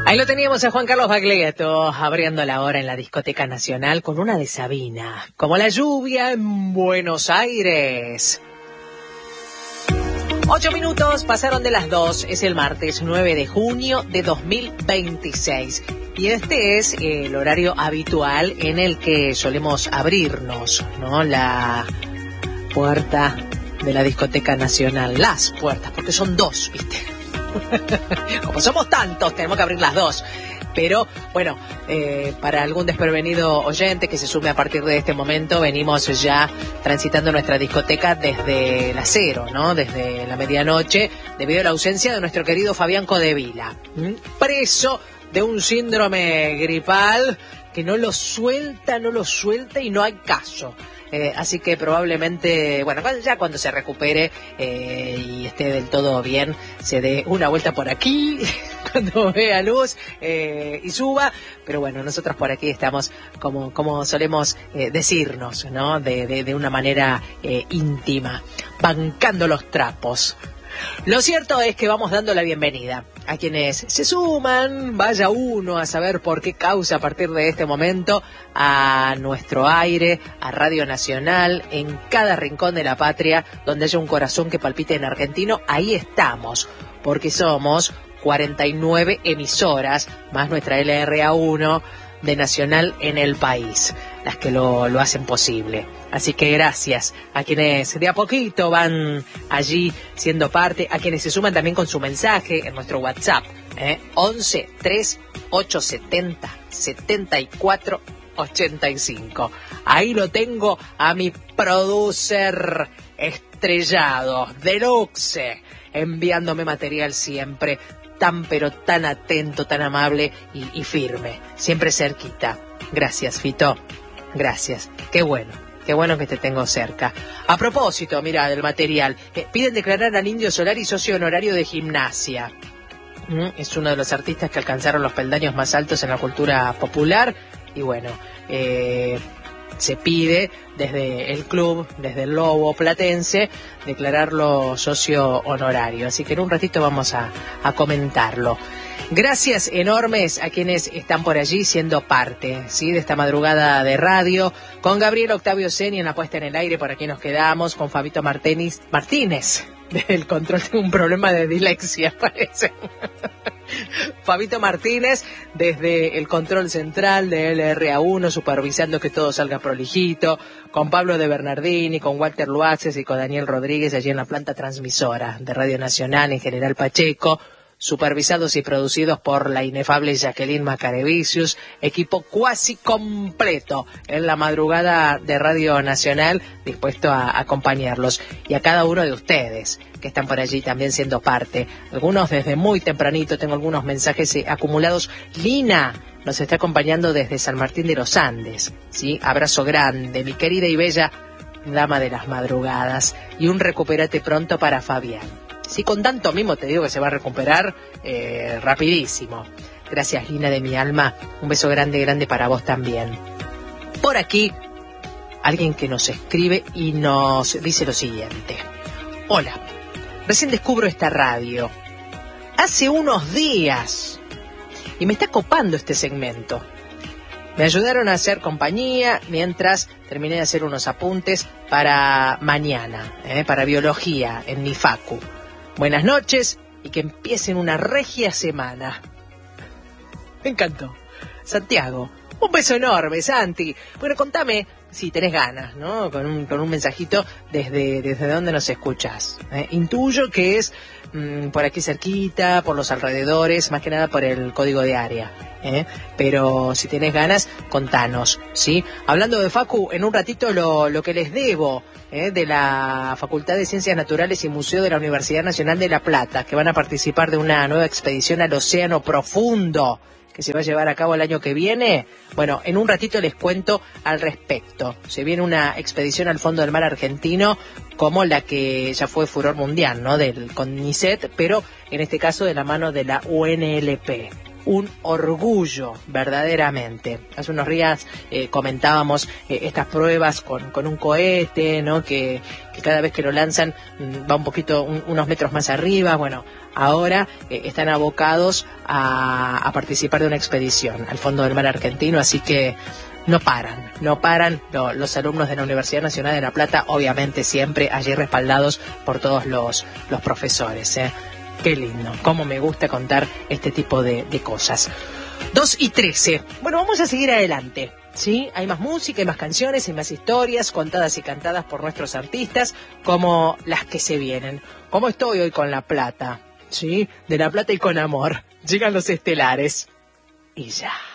Ahí lo teníamos a Juan Carlos Baglietto abriendo la hora en la Discoteca Nacional con una de Sabina, como la lluvia en Buenos Aires. 8 minutos pasaron de las 2, es el martes 9 de junio de 2026 y este es el horario habitual en el que solemos abrirnos, ¿no? La puerta de la Discoteca Nacional, las puertas, porque son dos, ¿viste? Como somos tantos, tenemos que abrir las dos. Pero, bueno, para algún desprevenido oyente que se sume a partir de este momento, venimos ya transitando nuestra discoteca desde las 0, ¿no? Desde la medianoche, debido a la ausencia de nuestro querido Fabián Codevila, preso de un síndrome gripal que no lo suelta y no hay caso. Así que probablemente, bueno, ya cuando se recupere y esté del todo bien, se dé una vuelta por aquí, cuando vea luz y suba. Pero bueno, nosotros por aquí estamos como solemos decirnos, ¿no? De una manera íntima, bancando los trapos. Lo cierto es que vamos dando la bienvenida a quienes se suman, vaya uno a saber por qué causa a partir de este momento, a nuestro aire, a Radio Nacional, en cada rincón de la patria, donde haya un corazón que palpite en argentino, ahí estamos, porque somos 49 emisoras, más nuestra LRA1 de Nacional en el país, las que lo hacen posible. Así que gracias a quienes de a poquito van allí siendo parte, a quienes se suman también con su mensaje en nuestro WhatsApp, 11 3 870 74 85. Ahí lo tengo a mi producer estrellado, deluxe, enviándome material siempre tan pero tan atento, tan amable y firme, siempre cerquita. Gracias, Fito, gracias, qué bueno que te tengo cerca. A propósito, mira, del material, piden declarar al Indio Solari socio honorario de Gimnasia. Es uno de los artistas que alcanzaron los peldaños más altos en la cultura popular y bueno, se pide desde el club, desde el Lobo Platense, declararlo socio honorario. Así que en un ratito vamos a comentarlo. Gracias enormes a quienes están por allí siendo parte, ¿sí? De esta madrugada de radio, con Gabriel Octavio Seni en la puesta en el aire, por aquí nos quedamos, con Fabito Martínez, del control, tengo un problema de dislexia, parece. Fabito Martínez, desde el control central de LRA1, supervisando que todo salga prolijito, con Pablo de Bernardini, con Walter Luaces y con Daniel Rodríguez allí en la planta transmisora de Radio Nacional en General Pacheco, supervisados y producidos por la inefable Jacqueline Macarevicius, equipo cuasi completo en la madrugada de Radio Nacional, dispuesto a acompañarlos, y a cada uno de ustedes que están por allí también siendo parte, algunos desde muy tempranito, tengo algunos mensajes acumulados. Lina nos está acompañando desde San Martín de los Andes, ¿sí? Abrazo grande, mi querida y bella dama de las madrugadas, y un recupérate pronto para Fabián. Sí, con tanto mimo te digo que se va a recuperar rapidísimo. Gracias, Lina de mi alma. Un beso grande, grande para vos también. Por aquí, alguien que nos escribe y nos dice lo siguiente. Hola, recién descubro esta radio. Hace unos días. Y me está copando este segmento. Me ayudaron a hacer compañía mientras terminé de hacer unos apuntes para mañana, para biología en mi facu. Buenas noches y que empiecen una regia semana. Me encantó. Santiago, un beso enorme, Santi. Bueno, contame si tenés ganas, ¿no? Con un mensajito desde dónde nos escuchás. Intuyo que es por aquí cerquita, por los alrededores, más que nada por el código de área. Pero si tenés ganas, contanos, ¿sí? Hablando de Facu, en un ratito lo que les debo de la Facultad de Ciencias Naturales y Museo de la Universidad Nacional de La Plata, que van a participar de una nueva expedición al Océano Profundo, que se va a llevar a cabo el año que viene. Bueno, en un ratito les cuento al respecto. Se viene una expedición al fondo del mar argentino, como la que ya fue furor mundial, ¿no? Del CONICET, pero en este caso de la mano de la UNLP. un orgullo, verdaderamente. Hace unos días comentábamos estas pruebas con un cohete, ¿no? Que cada vez que lo lanzan va un poquito, unos metros más arriba. Bueno, ahora están abocados a participar de una expedición al fondo del mar argentino, así que no paran los alumnos de la Universidad Nacional de La Plata, obviamente siempre allí respaldados por todos los profesores. Qué lindo, cómo me gusta contar este tipo de cosas. 2:13. Bueno, vamos a seguir adelante, ¿sí? Hay más música, hay más canciones, hay más historias contadas y cantadas por nuestros artistas, como las que se vienen. ¿Cómo estoy hoy con La Plata? ¿Sí? De La Plata y con amor. Llegan los estelares. Y ya.